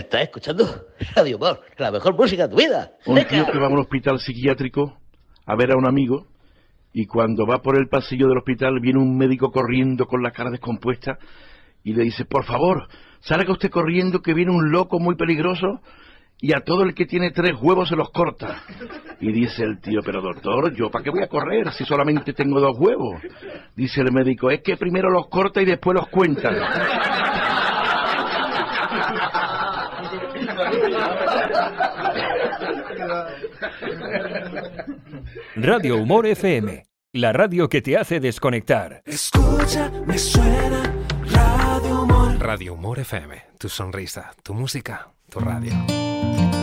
Estás escuchando Radio Humor, la mejor música de tu vida. Un tío que va a un hospital psiquiátrico a ver a un amigo y cuando va por el pasillo del hospital viene un médico corriendo con la cara descompuesta y le dice, por favor, salga usted corriendo que viene un loco muy peligroso y a todo el que tiene 3 huevos se los corta. Y dice el tío, pero doctor, ¿yo para qué voy a correr si solamente tengo 2 huevos? Dice el médico, es que primero los corta y después los cuenta. Radio Humor FM, la radio que te hace desconectar. Escucha, me suena Radio Humor. Radio Humor FM, tu sonrisa, tu música, tu radio.